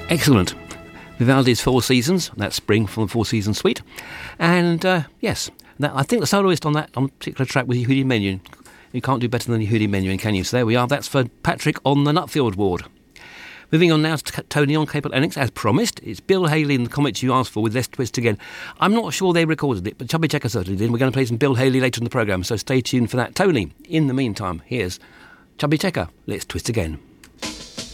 Excellent. Vivaldi's Four Seasons, that's Spring from the Four Seasons Suite. And yes, I think the soloist on that particular track was Yehudi Menuhin. You can't do better than Yehudi Menuhin, can you? So there we are. That's for Patrick on the Nutfield ward. Moving on now to Tony on Cable Lennox, as promised. It's Bill Haley in the Comets you asked for with Let's Twist Again. I'm not sure they recorded it, but Chubby Checker certainly did. We're going to play some Bill Haley later in the programme, so stay tuned for that. Tony, in the meantime, here's Chubby Checker, Let's Twist Again.